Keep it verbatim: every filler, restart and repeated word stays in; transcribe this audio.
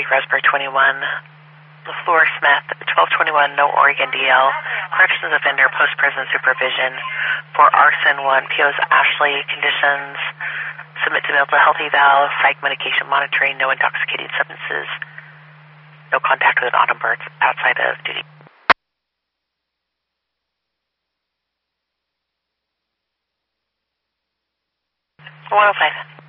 Raspberry twenty-one, LaFleur Smith, twelve twenty-one, no Oregon D L, corrections offender, post-prison supervision. For arson one, P Os Ashley, conditions, submit to mental health eval, psych medication monitoring, no intoxicating substances, no contact with autumn birds outside of duty. one oh five.